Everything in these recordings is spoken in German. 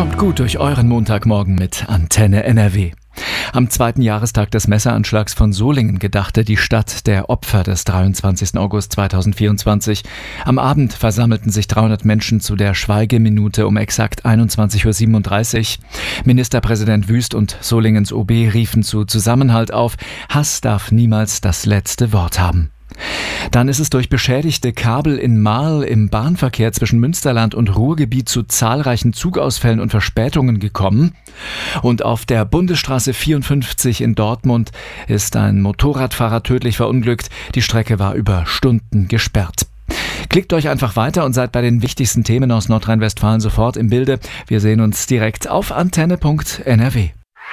Kommt gut durch euren Montagmorgen mit Antenne NRW. Am 2. Jahrestag des Messeranschlags von Solingen gedachte die Stadt der Opfer des 23. August 2024. Am Abend versammelten sich 300 Menschen zu der Schweigeminute um exakt 21.37 Uhr. Ministerpräsident Wüst und Solingens OB riefen zu Zusammenhalt auf. Hass darf niemals das letzte Wort haben. Dann ist es durch beschädigte Kabel in Marl im Bahnverkehr zwischen Münsterland und Ruhrgebiet zu zahlreichen Zugausfällen und Verspätungen gekommen. Und auf der Bundesstraße 54 in Dortmund ist ein Motorradfahrer tödlich verunglückt. Die Strecke war über Stunden gesperrt. Klickt euch einfach weiter und seid bei den wichtigsten Themen aus Nordrhein-Westfalen sofort im Bilde. Wir sehen uns direkt auf antenne.nrw.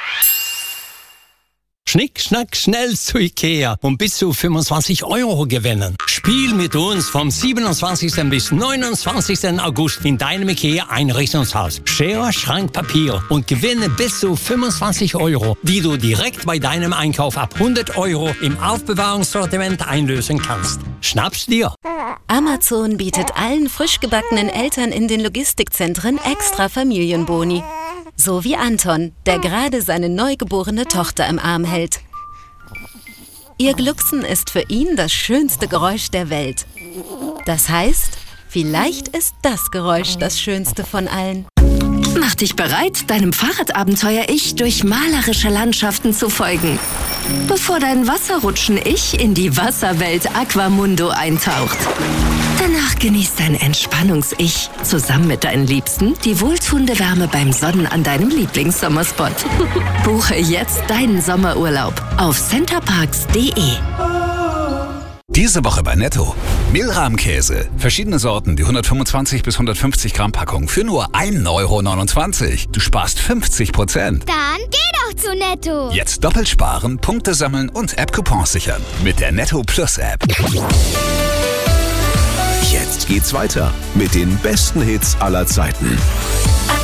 Schnick, schnack, schnell zu Ikea und bis zu 25 € gewinnen. Spiel mit uns vom 27. bis 29. August in deinem Ikea-Einrichtungshaus. Schere, Schrank, Papier und gewinne bis zu 25 €, die du direkt bei deinem Einkauf ab 100 € im Aufbewahrungssortiment einlösen kannst. Schnapp's dir! Amazon bietet allen frisch gebackenen Eltern in den Logistikzentren extra Familienboni. So wie Anton, der gerade seine neugeborene Tochter im Arm hält. Ihr Glucksen ist für ihn das schönste Geräusch der Welt. Das heißt, vielleicht ist das Geräusch das schönste von allen. Mach dich bereit, deinem Fahrradabenteuer-Ich durch malerische Landschaften zu folgen. Bevor dein Wasserrutschen-Ich in die Wasserwelt Aquamundo eintaucht. Danach genießt dein Entspannungs-Ich zusammen mit deinen Liebsten die wohltuende Wärme beim Sonnen an deinem Lieblingssommerspot. Buche jetzt deinen Sommerurlaub auf centerparks.de. Diese Woche bei Netto. Mehlrahmkäse. Verschiedene Sorten, die 125 bis 150 Gramm Packung für nur 1,29 €. Du sparst 50%. Dann geh doch zu Netto. Jetzt doppelt sparen, Punkte sammeln und App-Coupons sichern. Mit der Netto Plus App. Jetzt geht's weiter mit den besten Hits aller Zeiten.